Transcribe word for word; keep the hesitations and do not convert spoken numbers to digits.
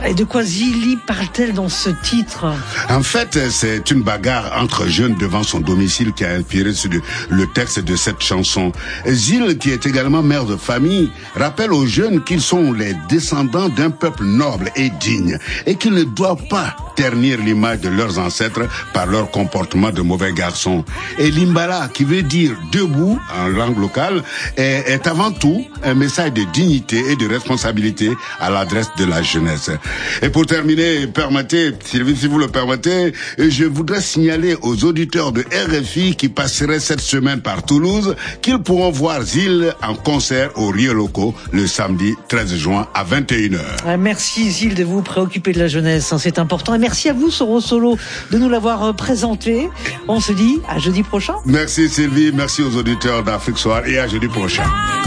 Et de quoi Zili parle-t-elle dans ce titre? En fait, c'est une bagarre entre jeunes devant son domicile qui a inspiré le texte de cette chanson. Zil, qui est également mère de famille, rappelle aux jeunes qu'ils sont les descendants d'un peuple noble et digne et qu'ils ne doivent pas ternir l'image de leurs ancêtres par leur comportement de mauvais garçons. Et Limbala, qui veut dire debout en langue locale, est, est avant tout un message de dignité et de responsabilité à l'adresse de la jeunesse. Et pour terminer, permettez, Sylvie, si vous le permettez, je voudrais signaler aux auditeurs de R F I qui passeraient cette semaine par Toulouse qu'ils pourront voir Zil en concert au Rio Loco le samedi treize juin à vingt et une heures. Merci Zil de vous préoccuper de la jeunesse, c'est important. Et merci à vous, Soro Solo, de nous l'avoir présenté. On se dit à jeudi prochain. Merci Sylvie, merci aux auditeurs d'Afrique Soir et à jeudi prochain.